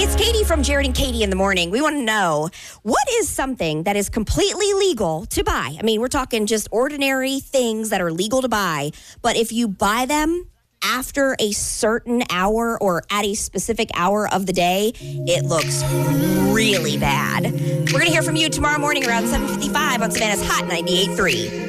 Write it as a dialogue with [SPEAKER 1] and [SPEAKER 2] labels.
[SPEAKER 1] It's Katie from Jared and Katie in the Morning. We want to know, what is something that is completely legal to buy? I mean, we're talking just ordinary things that are legal to buy, but if you buy them after a certain hour or at a specific hour of the day, it looks really bad. We're going to hear from you tomorrow morning around 7:55 on Savannah's Hot 98.3.